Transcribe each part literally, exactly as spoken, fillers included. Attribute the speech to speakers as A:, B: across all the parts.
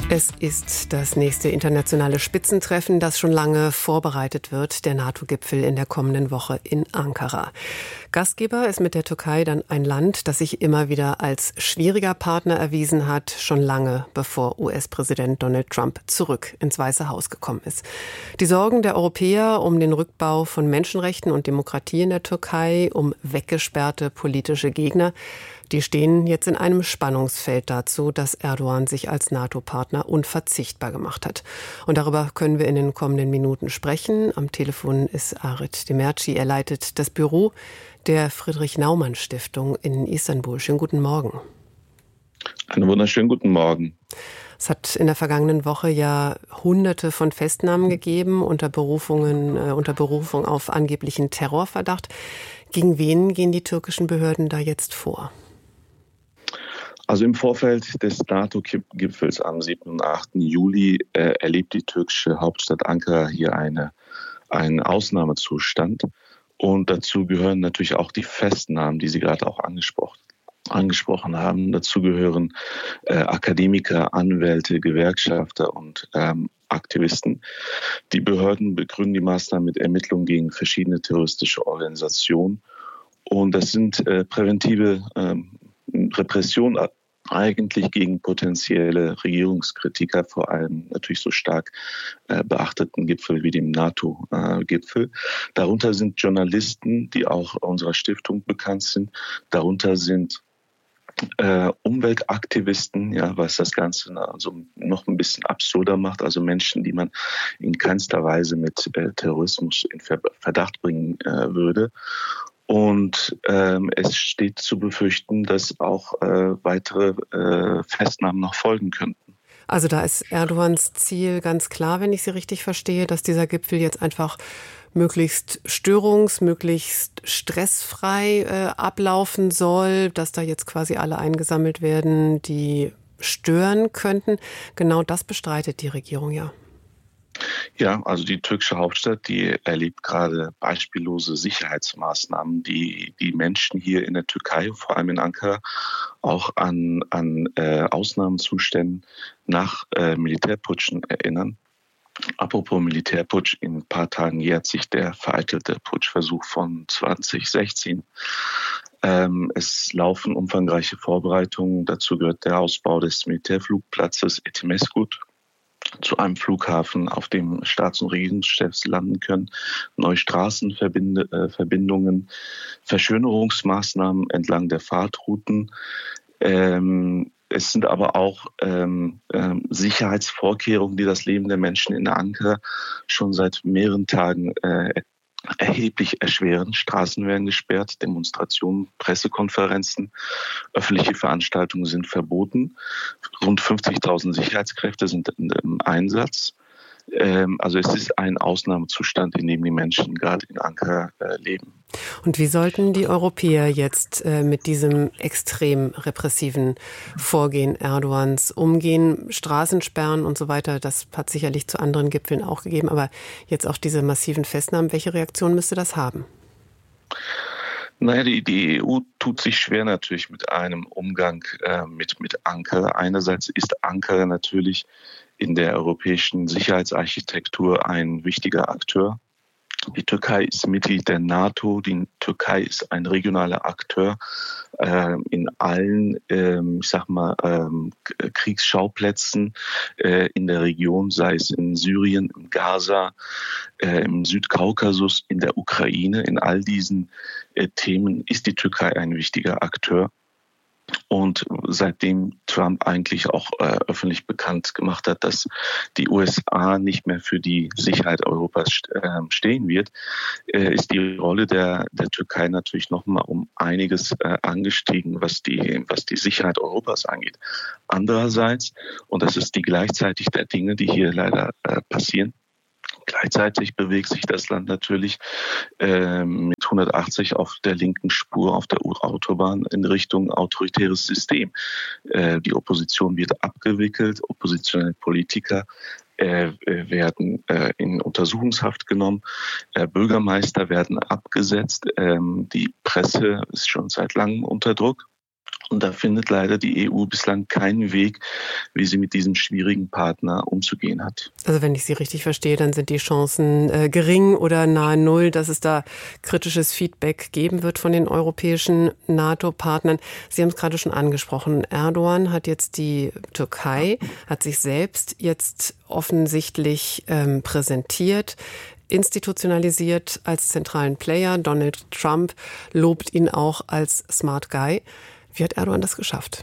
A: Es ist das nächste internationale Spitzentreffen, das schon lange vorbereitet wird, der NATO-Gipfel in der kommenden Woche in Ankara. Gastgeber ist mit der Türkei dann ein Land, das sich immer wieder als schwieriger Partner erwiesen hat, schon lange bevor U S-Präsident Donald Trump zurück ins Weiße Haus gekommen ist. Die Sorgen der Europäer um den Rückbau von Menschenrechten und Demokratie in der Türkei, um weggesperrte politische Gegner, die stehen jetzt in einem Spannungsfeld dazu, dass Erdogan sich als NATO-Partner unverzichtbar gemacht hat. Und darüber können wir in den kommenden Minuten sprechen. Am Telefon ist Arit Demirci. Er leitet das Büro der Friedrich-Naumann-Stiftung in Istanbul. Schönen guten Morgen.
B: Einen wunderschönen guten Morgen.
A: Es hat in der vergangenen Woche ja Hunderte von Festnahmen gegeben unter Berufungen, äh, unter Berufung auf angeblichen Terrorverdacht. Gegen wen gehen die türkischen Behörden da jetzt vor?
B: Also im Vorfeld des NATO-Gipfels am siebten und achten Juli äh, erlebt die türkische Hauptstadt Ankara hier eine, einen Ausnahmezustand. Und dazu gehören natürlich auch die Festnahmen, die Sie gerade auch angesprochen, angesprochen haben. Dazu gehören äh, Akademiker, Anwälte, Gewerkschafter und ähm, Aktivisten. Die Behörden begründen die Maßnahmen mit Ermittlungen gegen verschiedene terroristische Organisationen. Und das sind äh, präventive ähm, Repressionen eigentlich gegen potenzielle Regierungskritiker, vor allem natürlich so stark äh, beachteten Gipfel wie dem NATO-Gipfel. Äh, Darunter sind Journalisten, die auch unserer Stiftung bekannt sind. Darunter sind Äh, Umweltaktivisten, ja, was das Ganze also noch ein bisschen absurder macht, also Menschen, die man in keinster Weise mit äh, Terrorismus in Ver- Verdacht bringen äh, würde. Und ähm, es steht zu befürchten, dass auch äh, weitere äh, Festnahmen noch folgen könnten.
A: Also da ist Erdogans Ziel ganz klar, wenn ich Sie richtig verstehe, dass dieser Gipfel jetzt einfach möglichst störungs-, möglichst stressfrei äh, ablaufen soll, dass da jetzt quasi alle eingesammelt werden, die stören könnten. Genau das bestreitet die Regierung ja.
B: Ja, also die türkische Hauptstadt, die erlebt gerade beispiellose Sicherheitsmaßnahmen, die die Menschen hier in der Türkei, vor allem in Ankara, auch an, an äh, Ausnahmezuständen nach äh, Militärputschen erinnern. Apropos Militärputsch, in ein paar Tagen jährt sich der vereitelte Putschversuch von zwanzig sechzehn. Ähm, es laufen umfangreiche Vorbereitungen. Dazu gehört der Ausbau des Militärflugplatzes Etimesgut zu einem Flughafen, auf dem Staats- und Regierungschefs landen können, neue Straßenverbindungen, Verschönerungsmaßnahmen entlang der Fahrtrouten. Ähm, es sind aber auch ähm, äh, Sicherheitsvorkehrungen, die das Leben der Menschen in Ankara schon seit mehreren Tagen äh, erheblich erschweren. Straßen werden gesperrt, Demonstrationen, Pressekonferenzen, öffentliche Veranstaltungen sind verboten. Rund fünfzigtausend Sicherheitskräfte sind im Einsatz. Ähm, also es ist ein Ausnahmezustand, in dem die Menschen gerade in Ankara äh, leben.
A: Und wie sollten die Europäer jetzt äh, mit diesem extrem repressiven Vorgehen Erdogans umgehen? Straßensperren und so weiter, das hat sicherlich zu anderen Gipfeln auch gegeben, aber jetzt auch diese massiven Festnahmen, welche Reaktion müsste das haben?
B: Naja, die, die E U tut sich schwer natürlich mit einem Umgang äh, mit, mit Ankara. Einerseits ist Ankara natürlich in der europäischen Sicherheitsarchitektur ein wichtiger Akteur. Die Türkei ist Mitglied der NATO. Die Türkei ist ein regionaler Akteur äh, in allen, ähm, ich sag mal, ähm, Kriegsschauplätzen äh, in der Region, sei es in Syrien, in Gaza, äh, im Südkaukasus, in der Ukraine. In all diesen äh, Themen ist die Türkei ein wichtiger Akteur. Und seitdem Trump eigentlich auch äh, öffentlich bekannt gemacht hat, dass die U S A nicht mehr für die Sicherheit Europas äh, stehen wird, äh, ist die Rolle der, der Türkei natürlich nochmal um einiges äh, angestiegen, was die, was die Sicherheit Europas angeht. Andererseits, und das ist die gleichzeitig der Dinge, die hier leider äh, passieren, gleichzeitig bewegt sich das Land natürlich äh, mit hundertachtzig auf der linken Spur auf der Autobahn in Richtung autoritäres System. Äh, die Opposition wird abgewickelt, oppositionelle Politiker äh, werden äh, in Untersuchungshaft genommen, äh, Bürgermeister werden abgesetzt, ähm, die Presse ist schon seit langem unter Druck. Und da findet leider die E U bislang keinen Weg, wie sie mit diesem schwierigen Partner umzugehen hat.
A: Also wenn ich Sie richtig verstehe, dann sind die Chancen äh, gering oder nahe Null, dass es da kritisches Feedback geben wird von den europäischen NATO-Partnern. Sie haben es gerade schon angesprochen. Erdogan hat jetzt die Türkei, hat sich selbst jetzt offensichtlich ähm, präsentiert, institutionalisiert als zentralen Player. Donald Trump lobt ihn auch als Smart Guy. Wie hat Erdogan das geschafft?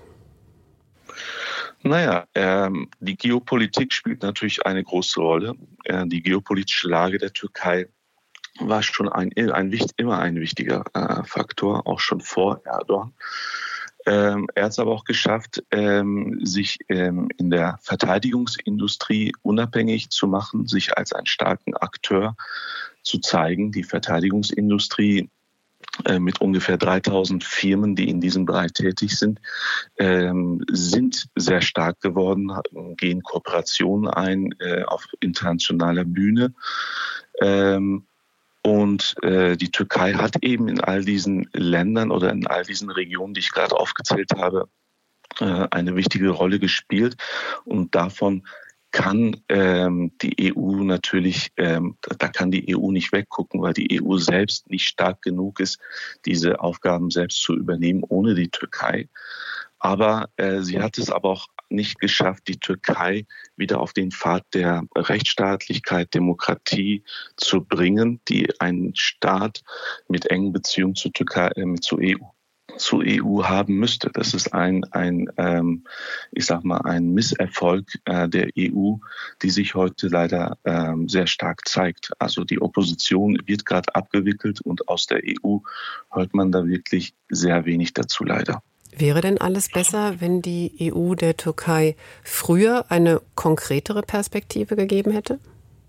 B: Naja, ähm, die Geopolitik spielt natürlich eine große Rolle. Äh, die geopolitische Lage der Türkei war schon ein, ein, immer ein wichtiger äh, Faktor, auch schon vor Erdogan. Ähm, er hat es aber auch geschafft, ähm, sich ähm, in der Verteidigungsindustrie unabhängig zu machen, sich als einen starken Akteur zu zeigen. Die Verteidigungsindustrie äh, mit ungefähr dreitausend Firmen, die in diesem Bereich tätig sind, ähm, sind sehr stark geworden, gehen Kooperationen ein äh, auf internationaler Bühne. Ähm, Und äh, die Türkei hat eben in all diesen Ländern oder in all diesen Regionen, die ich gerade aufgezählt habe, äh, eine wichtige Rolle gespielt. Und davon kann ähm, die E U natürlich, ähm, da kann die E U nicht weggucken, weil die E U selbst nicht stark genug ist, diese Aufgaben selbst zu übernehmen ohne die Türkei. Aber äh, sie hat es aber auch nicht geschafft, die Türkei wieder auf den Pfad der Rechtsstaatlichkeit, Demokratie zu bringen, die ein Staat mit engen Beziehungen zur Türkei, äh, zur E U, zur E U haben müsste. Das ist ein, ein ähm, ich sag mal, ein Misserfolg äh, der E U, die sich heute leider ähm, sehr stark zeigt. Also die Opposition wird gerade abgewickelt und aus der E U hört man da wirklich sehr wenig dazu leider.
A: Wäre denn alles besser, wenn die E U der Türkei früher eine konkretere Perspektive gegeben hätte?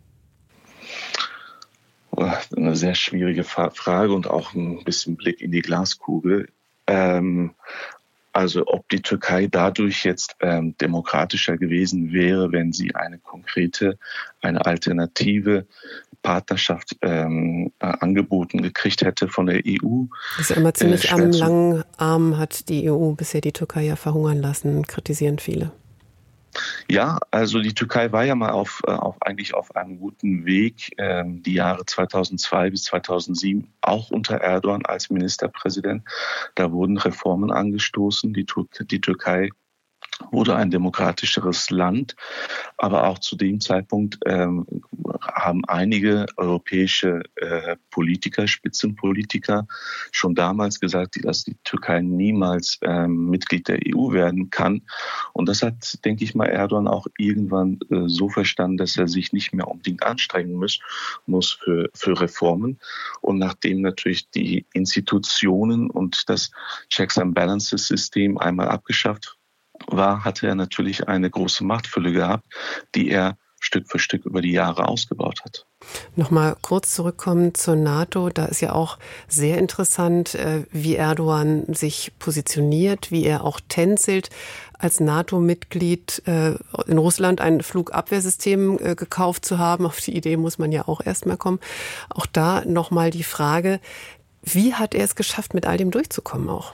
B: Eine sehr schwierige Frage und auch ein bisschen Blick in die Glaskugel. Ähm, also ob die Türkei dadurch jetzt ähm, demokratischer gewesen wäre, wenn sie eine konkrete, eine alternative Partnerschaft ähm, äh, angeboten gekriegt hätte von der E U.
A: Das ist ja immer ziemlich
B: äh,
A: am langen Arm hat die E U bisher die Türkei ja verhungern lassen, kritisieren viele.
B: Ja, also die Türkei war ja mal auf, auf eigentlich auf einem guten Weg, ähm, die Jahre zweitausendzwei bis zweitausendsieben, auch unter Erdogan als Ministerpräsident. Da wurden Reformen angestoßen. Die, Tür- die Türkei wurde ein demokratischeres Land, aber auch zu dem Zeitpunkt ähm, haben einige europäische äh, Politiker, Spitzenpolitiker schon damals gesagt, dass die Türkei niemals ähm, Mitglied der E U werden kann. Und das hat, denke ich mal, Erdogan auch irgendwann äh, so verstanden, dass er sich nicht mehr unbedingt anstrengen muss, muss für, für Reformen. Und nachdem natürlich die Institutionen und das Checks and Balances System einmal abgeschafft war, hatte er natürlich eine große Machtfülle gehabt, die er Stück für Stück über die Jahre ausgebaut hat.
A: Nochmal kurz zurückkommen zur NATO. Da ist ja auch sehr interessant, wie Erdogan sich positioniert, wie er auch tänzelt. Als NATO-Mitglied in Russland ein Flugabwehrsystem gekauft zu haben, auf die Idee muss man ja auch erstmal kommen. Auch da nochmal die Frage, wie hat er es geschafft, mit all dem durchzukommen auch?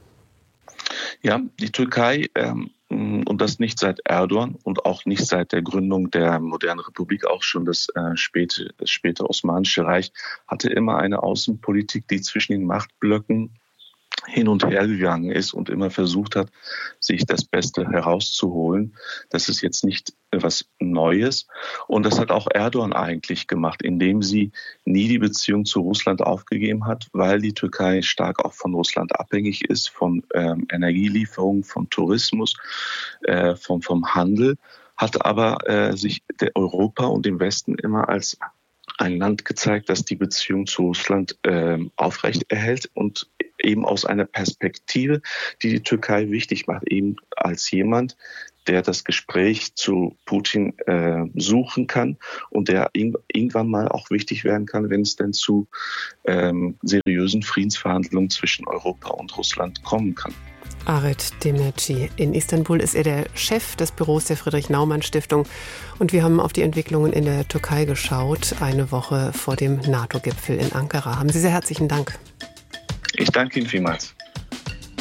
B: Ja, die Türkei, ähm, und das nicht seit Erdogan und auch nicht seit der Gründung der modernen Republik, auch schon das, äh, späte, das späte Osmanische Reich, hatte immer eine Außenpolitik, die zwischen den Machtblöcken hin und her gegangen ist und immer versucht hat, sich das Beste herauszuholen. Das ist jetzt nicht was Neues. Und das hat auch Erdogan eigentlich gemacht, indem sie nie die Beziehung zu Russland aufgegeben hat, weil die Türkei stark auch von Russland abhängig ist, von ähm, Energielieferungen, von Tourismus, äh, vom, vom Handel, hat aber äh, sich der Europa und dem Westen immer als ein Land gezeigt, das die Beziehung zu Russland äh, aufrecht erhält und eben aus einer Perspektive, die die Türkei wichtig macht, eben als jemand, der das Gespräch zu Putin äh, suchen kann und der in, irgendwann mal auch wichtig werden kann, wenn es denn zu ähm, seriösen Friedensverhandlungen zwischen Europa und Russland kommen kann.
A: Aret Demirci. In Istanbul ist er der Chef des Büros der Friedrich-Naumann-Stiftung. Und wir haben auf die Entwicklungen in der Türkei geschaut, eine Woche vor dem NATO-Gipfel in Ankara. Haben Sie sehr herzlichen Dank.
B: Ich danke Ihnen vielmals.